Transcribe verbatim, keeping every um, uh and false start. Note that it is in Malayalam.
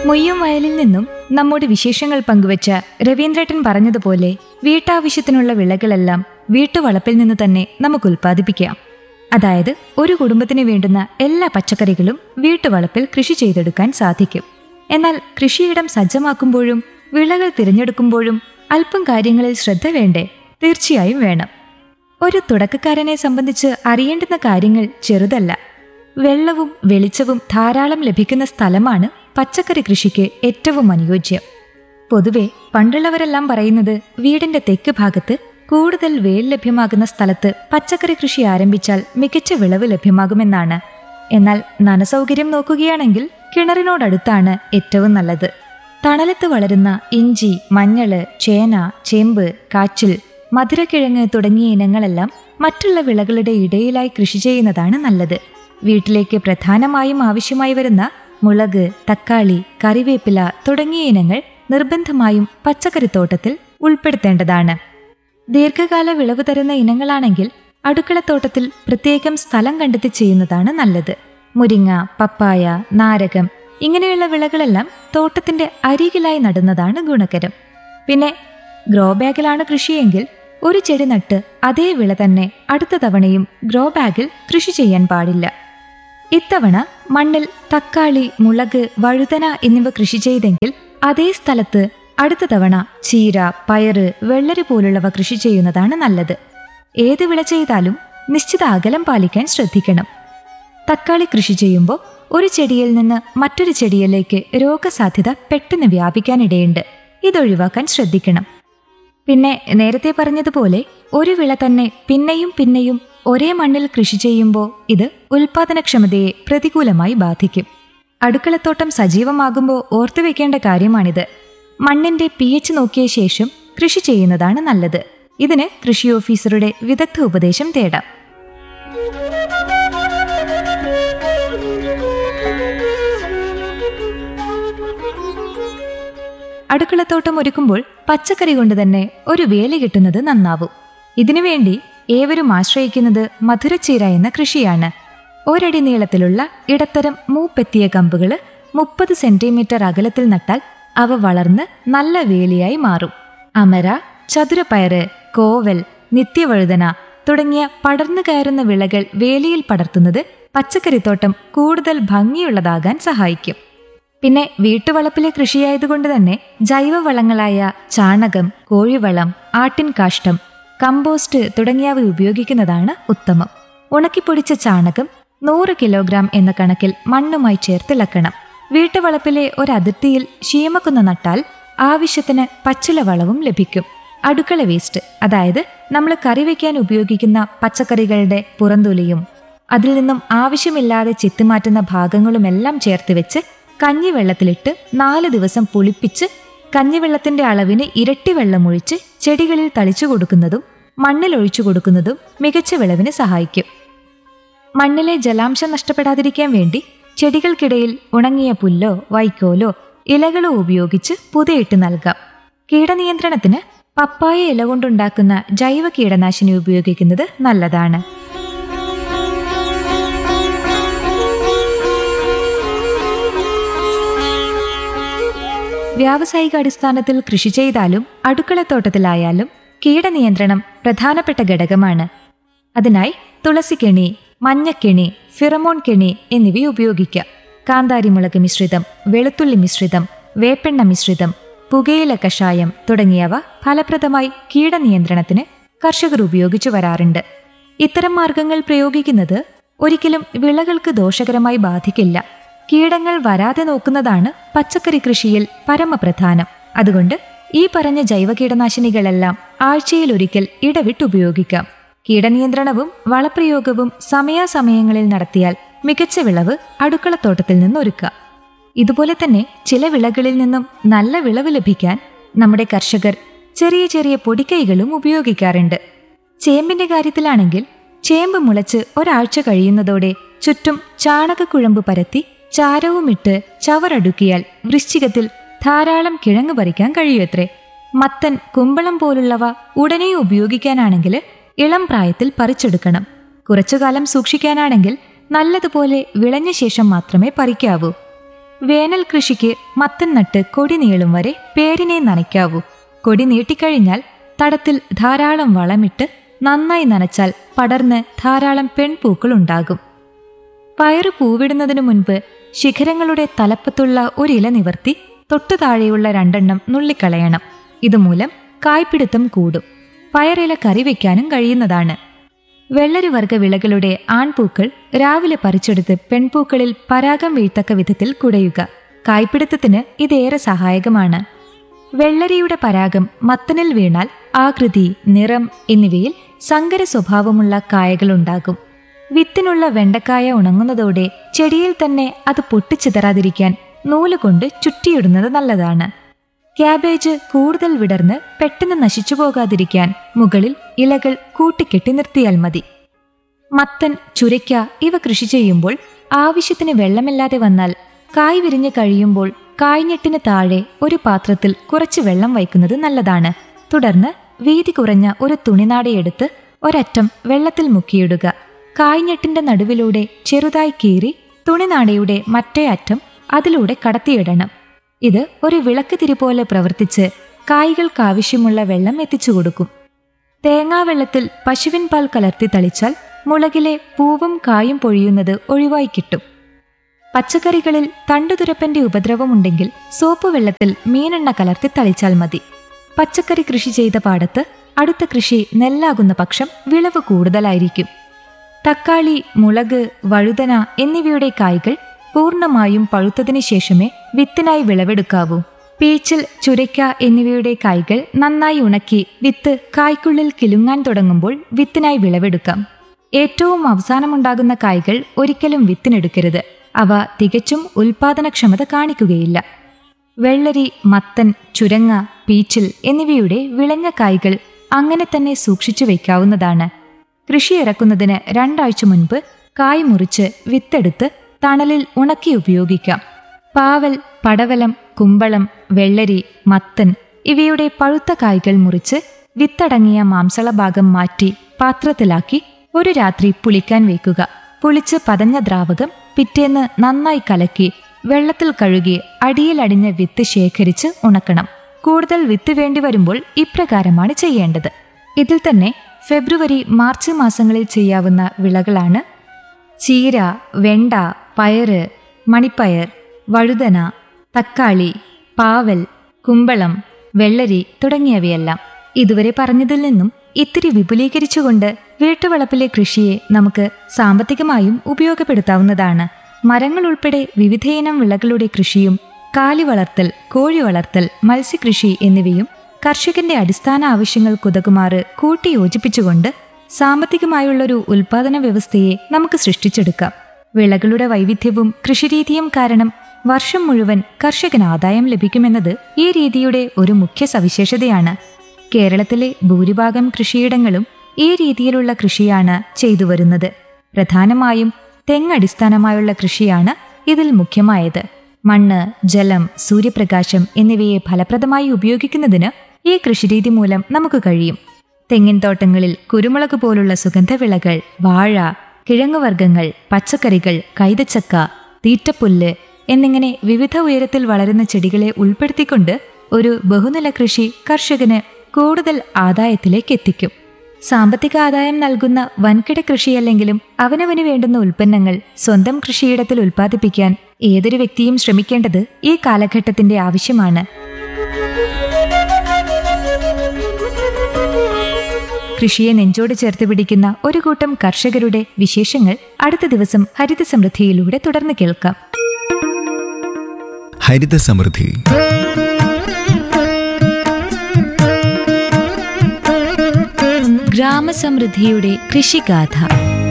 മൊയ്യം വയലിൽ നിന്നും നമ്മോട് വിശേഷങ്ങൾ പങ്കുവച്ച രവീന്ദ്രേട്ടൻ പറഞ്ഞതുപോലെ വീട്ടാവശ്യത്തിനുള്ള വിളകളെല്ലാം വീട്ടുവളപ്പിൽ നിന്ന് തന്നെ നമുക്ക് ഉൽപ്പാദിപ്പിക്കാം. അതായത് ഒരു കുടുംബത്തിന് വേണ്ടുന്ന എല്ലാ പച്ചക്കറികളും വീട്ടുവളപ്പിൽ കൃഷി ചെയ്തെടുക്കാൻ സാധിക്കും. എന്നാൽ കൃഷിയിടം സജ്ജമാക്കുമ്പോഴും വിളകൾ തിരഞ്ഞെടുക്കുമ്പോഴും അല്പം കാര്യങ്ങളിൽ ശ്രദ്ധ വേണ്ടേ? തീർച്ചയായും വേണം. ഒരു തുടക്കക്കാരനെ സംബന്ധിച്ച് അറിയേണ്ടുന്ന കാര്യങ്ങൾ ചെറുതല്ല. വെള്ളവും വെളിച്ചവും ധാരാളം ലഭിക്കുന്ന സ്ഥലമാണ് പച്ചക്കറി കൃഷിക്ക് ഏറ്റവും അനുയോജ്യം. പൊതുവെ പണ്ടുള്ളവരെല്ലാം പറയുന്നത് വീടിന്റെ തെക്ക് ഭാഗത്ത് കൂടുതൽ വെയിൽ ലഭ്യമാകുന്ന സ്ഥലത്ത് പച്ചക്കറി കൃഷി ആരംഭിച്ചാൽ മികച്ച വിളവ് ലഭ്യമാകുമെന്നാണ്. എന്നാൽ നനസൗകര്യം നോക്കുകയാണെങ്കിൽ കിണറിനോടടുത്താണ് ഏറ്റവും നല്ലത്. തണലത്ത് വളരുന്ന ഇഞ്ചി, മഞ്ഞള്, ചേന, ചേമ്പ്, കാച്ചിൽ, മധുരക്കിഴങ്ങ് തുടങ്ങിയ ഇനങ്ങളെല്ലാം മറ്റുള്ള വിളകളുടെ ഇടയിലായി കൃഷി ചെയ്യുന്നതാണ് നല്ലത്. വീട്ടിലേക്ക് പ്രധാനമായും ആവശ്യമായി വരുന്ന മുളക്, തക്കാളി, കറിവേപ്പില തുടങ്ങിയ ഇനങ്ങൾ നിർബന്ധമായും പച്ചക്കറിത്തോട്ടത്തിൽ ഉൾപ്പെടുത്തേണ്ടതാണ്. ദീർഘകാല വിളവ് തരുന്ന ഇനങ്ങളാണെങ്കിൽ അടുക്കളത്തോട്ടത്തിൽ പ്രത്യേകം സ്ഥലം കണ്ടെത്തി ചെയ്യുന്നതാണ് നല്ലത്. മുരിങ്ങ, പപ്പായ, നാരകം ഇങ്ങനെയുള്ള വിളകളെല്ലാം തോട്ടത്തിന്റെ അരികിലായി നടുന്നതാണ് ഗുണകരം. പിന്നെ ഗ്രോ ബാഗിലാണ് കൃഷിയെങ്കിൽ ഒരു ചെടി നട്ട് അതേ വിള തന്നെ അടുത്ത തവണയും ഗ്രോ ബാഗിൽ കൃഷി ചെയ്യാൻ പാടില്ല. ഇത്തവണ മണ്ണിൽ തക്കാളി, മുളക്, വഴുതന എന്നിവ കൃഷി ചെയ്തെങ്കിൽ അതേ സ്ഥലത്ത് അടുത്ത തവണ ചീര, പയറ്, വെള്ളരി പോലുള്ളവ കൃഷി ചെയ്യുന്നതാണ് നല്ലത്. ഏത് വിള ചെയ്താലും നിശ്ചിത അകലം പാലിക്കാൻ ശ്രദ്ധിക്കണം. തക്കാളി കൃഷി ചെയ്യുമ്പോൾ ഒരു ചെടിയിൽ നിന്ന് മറ്റൊരു ചെടിയിലേക്ക് രോഗസാധ്യത പെട്ടെന്ന് വ്യാപിക്കാനിടയുണ്ട്. ഇതൊഴിവാക്കാൻ ശ്രദ്ധിക്കണം. പിന്നെ നേരത്തെ പറഞ്ഞതുപോലെ ഒരു വിള തന്നെ പിന്നെയും പിന്നെയും ഒരേ മണ്ണിൽ കൃഷി ചെയ്യുമ്പോൾ ഇത് ഉൽപാദനക്ഷമതയെ പ്രതികൂലമായി ബാധിക്കും. അടുക്കളത്തോട്ടം സജീവമാകുമ്പോൾ ഓർത്തുവെക്കേണ്ട കാര്യമാണിത്. മണ്ണിന്റെ പി എച്ച് നോക്കിയ ശേഷം കൃഷി ചെയ്യുന്നതാണ് നല്ലത്. ഇതിന് കൃഷി ഓഫീസറുടെ വിദഗ്ധ ഉപദേശം തേടാം. അടുക്കളത്തോട്ടം ഒരുക്കുമ്പോൾ പച്ചക്കറി കൊണ്ട് തന്നെ ഒരു വേലി കിട്ടുന്നത് നന്നാവും. ഇതിനുവേണ്ടി ഏവരും ആശ്രയിക്കുന്നത് മധുരച്ചീര എന്ന കൃഷിയാണ്. ഒരടി നീളത്തിലുള്ള ഇടത്തരം മൂപ്പെത്തിയ കമ്പുകള് മുപ്പത് സെന്റിമീറ്റർ അകലത്തിൽ നട്ടാൽ അവ വളർന്ന് നല്ല വേലിയായി മാറും. അമര, ചതുരപ്പയറ്, കോവൽ, നിത്യവഴുതന തുടങ്ങിയ പടർന്നു കയറുന്ന വിളകൾ വേലിയിൽ പടർത്തുന്നത് പച്ചക്കറിത്തോട്ടം കൂടുതൽ ഭംഗിയുള്ളതാകാൻ സഹായിക്കും. പിന്നെ വീട്ടുവളപ്പിലെ കൃഷിയായതുകൊണ്ട് തന്നെ ജൈവവളങ്ങളായ ചാണകം, കോഴിവളം, ആട്ടിൻ കാഷ്ടം, കമ്പോസ്റ്റ് തുടങ്ങിയവ ഉപയോഗിക്കുന്നതാണ് ഉത്തമം. ഉണക്കിപ്പൊടിച്ച ചാണകം നൂറ് കിലോഗ്രാം എന്ന കണക്കിൽ മണ്ണുമായി ചേർത്തിളക്കണം. വീട്ടുവളപ്പിലെ ഒരതിർത്തിയിൽ ശീമക്കുന്ന നട്ടാൽ ആവശ്യത്തിന് പച്ചില വളവും ലഭിക്കും. അടുക്കള വേസ്റ്റ്, അതായത് നമ്മൾ കറി വയ്ക്കാൻ ഉപയോഗിക്കുന്ന പച്ചക്കറികളുടെ പുറന്തൊലിയും അതിൽ നിന്നും ആവശ്യമില്ലാതെ ചെത്തിമാറ്റുന്ന ഭാഗങ്ങളുമെല്ലാം ചേർത്ത് വെച്ച് കഞ്ഞിവെള്ളത്തിലിട്ട് നാല് ദിവസം പുളിപ്പിച്ച് കഞ്ഞിവെള്ളത്തിന്റെ അളവിന് ഇരട്ടി വെള്ളമൊഴിച്ച് ചെടികളിൽ തളിച്ചു കൊടുക്കുന്നതും മണ്ണിൽ ഒഴിച്ചു കൊടുക്കുന്നതും മികച്ച വിളവിന് സഹായിക്കും. മണ്ണിലെ ജലാംശം നഷ്ടപ്പെടാതിരിക്കാൻ വേണ്ടി ചെടികൾക്കിടയിൽ ഉണങ്ങിയ പുല്ലോ വൈക്കോലോ ഇലകളോ ഉപയോഗിച്ച് പുതയിട്ട് നൽകാം. കീടനിയന്ത്രണത്തിന് പപ്പായ ഇല കൊണ്ടുണ്ടാക്കുന്ന ജൈവ കീടനാശിനി ഉപയോഗിക്കുന്നത് നല്ലതാണ്. വ്യാവസായിക അടിസ്ഥാനത്തിൽ കൃഷി ചെയ്താലും അടുക്കളത്തോട്ടത്തിലായാലും കീടനിയന്ത്രണം പ്രധാനപ്പെട്ട ഘടകമാണ്. അതിനായി തുളസിക്കെണി, മഞ്ഞക്കെണി, ഫിറമോൺ കെണി എന്നിവ ഉപയോഗിക്കാം. കാന്താരിമുളക് മിശ്രിതം, വെളുത്തുള്ളി മിശ്രിതം, വേപ്പെണ്ണ മിശ്രിതം, പുകയില കഷായം തുടങ്ങിയവ ഫലപ്രദമായി കീടനിയന്ത്രണത്തിന് കർഷകർ ഉപയോഗിച്ചു വരാറുണ്ട്. ഇത്തരം മാർഗങ്ങൾ പ്രയോഗിക്കുന്നത് ഒരിക്കലും വിളകൾക്ക് ദോഷകരമായി ബാധിക്കില്ല. കീടങ്ങൾ വരാതെ നോക്കുന്നതാണ് പച്ചക്കറി കൃഷിയിൽ പരമപ്രധാനം. അതുകൊണ്ട് ഈ പറഞ്ഞ ജൈവ കീടനാശിനികളെല്ലാം ആഴ്ചയിലൊരിക്കൽ ഇടവിട്ട് ഉപയോഗിക്കാം. കീടനിയന്ത്രണവും വളപ്രയോഗവും സമയാസമയങ്ങളിൽ നടത്തിയാൽ മികച്ച വിളവ് അടുക്കളത്തോട്ടത്തിൽ നിന്നൊരുക്കാം. ഇതുപോലെ തന്നെ ചില വിളകളിൽ നിന്നും നല്ല വിളവ് ലഭിക്കാൻ നമ്മുടെ കർഷകർ ചെറിയ ചെറിയ പൊടിക്കൈകളും ഉപയോഗിക്കാറുണ്ട്. ചേമ്പിന്റെ കാര്യത്തിലാണെങ്കിൽ ചേമ്പ് മുളച്ച് ഒരാഴ്ച കഴിയുന്നതോടെ ചുറ്റും ചാണകക്കുഴമ്പ് പരത്തി ചാരവുമിട്ട് ചവറടുക്കിയാൽ വൃശ്ചികത്തിൽ ധാരാളം കിഴങ്ങ് പറിക്കാൻ കഴിയുമത്രേ. മത്തൻ, കുമ്പളം പോലുള്ളവ ഉടനെ ഉപയോഗിക്കാനാണെങ്കിൽ ഇളം പ്രായത്തിൽ പറിച്ചെടുക്കണം. കുറച്ചുകാലം സൂക്ഷിക്കാനാണെങ്കിൽ നല്ലതുപോലെ വിളഞ്ഞ ശേഷം മാത്രമേ പറിക്കാവൂ. വേനൽ കൃഷിക്ക് മത്തൻ നട്ട് കൊടി നീളും വരെ പേരിനെ നനയ്ക്കാവൂ. കൊടി നീട്ടിക്കഴിഞ്ഞാൽ തടത്തിൽ ധാരാളം വളമിട്ട് നന്നായി നനച്ചാൽ പടർന്ന് ധാരാളം പെൺപൂക്കൾ ഉണ്ടാകും. പയറ് പൂവിടുന്നതിനു മുൻപ് ശിഖരങ്ങളുടെ തലപ്പത്തുള്ള ഒരില നിവർത്തി തൊട്ടു താഴെയുള്ള രണ്ടെണ്ണം നുള്ളിക്കളയണം. ഇതുമൂലം കായ്പിടുത്തം കൂടും. പയറില കറി വയ്ക്കാനും കഴിയുന്നതാണ്. വെള്ളരിവർഗ വിളകളുടെ ആൺപൂക്കൾ രാവിലെ പറിച്ചെടുത്ത് പെൺപൂക്കളിൽ പരാഗം വീഴ്ത്തക്ക വിധത്തിൽ കുടയുക. കായ്പിടുത്തത്തിന് ഇതേറെ സഹായകമാണ്. വെള്ളരിയുടെ പരാഗം മത്തനിൽ വീണാൽ ആകൃതി, നിറം എന്നിവയിൽ സങ്കര സ്വഭാവമുള്ള കായകളുണ്ടാകും. വിത്തിനുള്ള വെണ്ടക്കായ ഉണങ്ങുന്നതോടെ ചെടിയിൽ തന്നെ അത് പൊട്ടിച്ചിതറാതിരിക്കാൻ നൂലുകൊണ്ട് ചുറ്റിയിടുന്നത് നല്ലതാണ്. ക്യാബേജ് കൂടുതൽ വിടർന്ന് പെട്ടെന്ന് നശിച്ചു പോകാതിരിക്കാൻ മുകളിൽ ഇലകൾ കൂട്ടിക്കെട്ടി നിർത്തിയാൽ മതി. മത്തൻ, ചുരയ്ക്ക ഇവ കൃഷി ചെയ്യുമ്പോൾ ആവശ്യത്തിന് വെള്ളമില്ലാതെ വന്നാൽ കായ് വിരിഞ്ഞ് കഴിയുമ്പോൾ കായ്ഞ്ഞെട്ടിന് താഴെ ഒരു പാത്രത്തിൽ കുറച്ച് വെള്ളം വയ്ക്കുന്നത് നല്ലതാണ്. തുടർന്ന് വീതി കുറഞ്ഞ ഒരു തുണിനാടയെടുത്ത് ഒരറ്റം വെള്ളത്തിൽ മുക്കിയിടുക. കായ്ഞ്ഞെട്ടിന്റെ നടുവിലൂടെ ചെറുതായി കീറി തുണിനാടയുടെ മറ്റേ അറ്റം അതിലൂടെ കടത്തിയിടണം. ഇത് ഒരു വിളക്ക് തിരി പോലെ പ്രവർത്തിച്ച് കായ്കൾക്കാവശ്യമുള്ള വെള്ളം എത്തിച്ചു കൊടുക്കും. തേങ്ങാവെള്ളത്തിൽ പശുവിൻ പാൽ കലർത്തി തളിച്ചാൽ മുളകിലെ പൂവും കായും പൊഴിയുന്നത് ഒഴിവായി കിട്ടും. പച്ചക്കറികളിൽ തണ്ടുതുരപ്പന്റെ ഉപദ്രവമുണ്ടെങ്കിൽ സോപ്പ് വെള്ളത്തിൽ മീനെണ്ണ കലർത്തി തളിച്ചാൽ മതി. പച്ചക്കറി കൃഷി ചെയ്ത പാടത്ത് അടുത്ത കൃഷി നെല്ലാകുന്ന പക്ഷം വിളവ് കൂടുതലായിരിക്കും. തക്കാളി, മുളക്, വഴുതന എന്നിവയുടെ കായ്കൾ പൂർണ്ണമായും പഴുത്തതിനു ശേഷമേ വിത്തിനായി വിളവെടുക്കാവൂ. പീച്ചിൽ, ചുരയ്ക്ക എന്നിവയുടെ കായ്കൾ നന്നായി ഉണക്കി വിത്ത് കായ്ക്കുള്ളിൽ കിലുങ്ങാൻ തുടങ്ങുമ്പോൾ വിത്തിനായി വിളവെടുക്കാം. ഏറ്റവും അവസാനമുണ്ടാകുന്ന കായ്കൾ ഒരിക്കലും വിത്തിനെടുക്കരുത്. അവ തികച്ചും ഉൽപാദനക്ഷമത കാണിക്കുകയില്ല. വെള്ളരി, മത്തൻ, ചുരങ്ങ, പീച്ചിൽ എന്നിവയുടെ വിളഞ്ഞ കായ്കൾ അങ്ങനെ തന്നെ സൂക്ഷിച്ചു വയ്ക്കാവുന്നതാണ്. കൃഷി ഇറക്കുന്നതിന് രണ്ടാഴ്ച മുൻപ് കായ് മുറിച്ച് വിത്തെടുത്ത് തണലിൽ ഉണക്കി ഉപയോഗിക്കാം. പാവൽ, പടവലം, കുമ്പളം, വെള്ളരി, മത്തൻ ഇവയുടെ പഴുത്ത കായ്കൾ മുറിച്ച് വിത്തടങ്ങിയ മാംസള ഭാഗം മാറ്റി പാത്രത്തിലാക്കി ഒരു രാത്രി പുളിക്കാൻ വയ്ക്കുക. പുളിച്ച് പതഞ്ഞ ദ്രാവകം പിറ്റേന്ന് നന്നായി കലക്കി വെള്ളത്തിൽ കഴുകി അടിയിലടിഞ്ഞ വിത്ത് ശേഖരിച്ച് ഉണക്കണം. കൂടുതൽ വിത്ത് വേണ്ടി വരുമ്പോൾ ഇപ്രകാരമാണ് ചെയ്യേണ്ടത്. ഇതിൽ തന്നെ ഫെബ്രുവരി, മാർച്ച് മാസങ്ങളിൽ ചെയ്യാവുന്ന വിളകളാണ് ചീര, വെണ്ട, പയറ്, മണിപ്പയർ, വഴുതന, തക്കാളി, പാവൽ, കുമ്പളം, വെള്ളരി തുടങ്ങിയവയെല്ലാം. ഇതുവരെ പറഞ്ഞതിൽ നിന്നും ഇത്തിരി വിപുലീകരിച്ചുകൊണ്ട് വീട്ടുവളപ്പിലെ കൃഷിയെ നമുക്ക് സാമ്പത്തികമായും ഉപയോഗപ്പെടുത്താവുന്നതാണ്. മരങ്ങൾ ഉൾപ്പെടെ വിവിധയിനം വിളകളുടെ കൃഷിയും കാലി വളർത്തൽ, കോഴി വളർത്തൽ, മത്സ്യകൃഷി എന്നിവയും കർഷകന്റെ അടിസ്ഥാന ആവശ്യങ്ങൾക്കുതകുമാറ് കൂട്ടിയോജിപ്പിച്ചുകൊണ്ട് സാമ്പത്തികമായുള്ളൊരു ഉൽപാദന വ്യവസ്ഥയെ നമുക്ക് സൃഷ്ടിച്ചെടുക്കാം. വിളകളുടെ വൈവിധ്യവും കൃഷിരീതിയും കാരണം വർഷം മുഴുവൻ കർഷകന് ആദായം ലഭിക്കുമെന്നത് ഈ രീതിയുടെ ഒരു മുഖ്യ സവിശേഷതയാണ്. കേരളത്തിലെ ഭൂരിഭാഗം കൃഷിയിടങ്ങളും ഈ രീതിയിലുള്ള കൃഷിയാണ് ചെയ്തു വരുന്നത്. പ്രധാനമായും തെങ്ങടിസ്ഥാനമായുള്ള കൃഷിയാണ് ഇതിൽ മുഖ്യമായത്. മണ്ണ്, ജലം, സൂര്യപ്രകാശം എന്നിവയെ ഫലപ്രദമായി ഉപയോഗിക്കുന്നതിന് ഈ കൃഷിരീതി മൂലം നമുക്ക് കഴിയും. തെങ്ങിൻ തോട്ടങ്ങളിൽ കുരുമുളക് പോലുള്ള സുഗന്ധവിളകൾ, വാഴ, കിഴങ്ങുവർഗ്ഗങ്ങൾ, പച്ചക്കറികൾ, കൈതച്ചക്ക, തീറ്റപ്പുല്ല് എന്നിങ്ങനെ വിവിധ ഉയരത്തിൽ വളരുന്ന ചെടികളെ ഉൾപ്പെടുത്തിക്കൊണ്ട് ഒരു ബഹുനില കൃഷി കർഷകന് കൂടുതൽ ആദായത്തിലേക്ക് എത്തിക്കും. സാമ്പത്തിക ആദായം നൽകുന്ന വൻകിട കൃഷിയല്ലെങ്കിലും അവനവന് വേണ്ടുന്ന ഉൽപ്പന്നങ്ങൾ സ്വന്തം കൃഷിയിടത്തിൽ ഉൽപ്പാദിപ്പിക്കാൻ ഏതൊരു വ്യക്തിയും ശ്രമിക്കേണ്ടത് ഈ കാലഘട്ടത്തിന്റെ ആവശ്യമാണ്. കൃഷിയെ നെഞ്ചോട് ചേർത്ത് പിടിക്കുന്ന ഒരു കൂട്ടം കർഷകരുടെ വിശേഷങ്ങൾ അടുത്ത ദിവസം ഹരിത സമൃദ്ധിയിലൂടെ തുടർന്ന് കേൾക്കാം. ഹരിത സമൃദ്ധി. ഗ്രാമസമൃദ്ധിയുടെ കൃഷിഗാഥ.